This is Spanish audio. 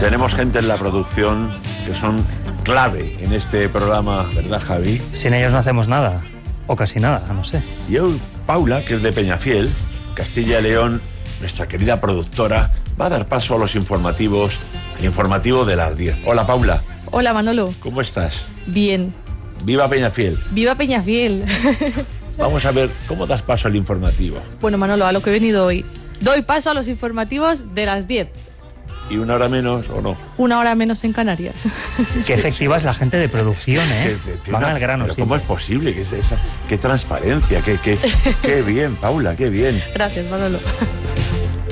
Tenemos gente en la producción que son clave en este programa, ¿verdad, Javi? Sin ellos no hacemos nada, o casi nada, no sé. Y hoy Paula, que es de Peñafiel, Castilla y León, nuestra querida productora, va a dar paso a los informativos, el informativo de las 10. Hola, Paula. Hola, Manolo. ¿Cómo estás? Bien. ¡Viva Peñafiel! ¡Viva Peñafiel! Vamos a ver, ¿cómo das paso al informativo? Bueno, Manolo, a lo que he venido hoy. Doy paso a los informativos de las 10. ¿Y una hora menos o no? Una hora menos en Canarias. Qué efectiva es la gente de producción, ¿eh? Van al grano, pero sí. ¿cómo es posible? ¿Qué transparencia? ¡Qué bien, Paula, qué bien! Gracias, Manolo.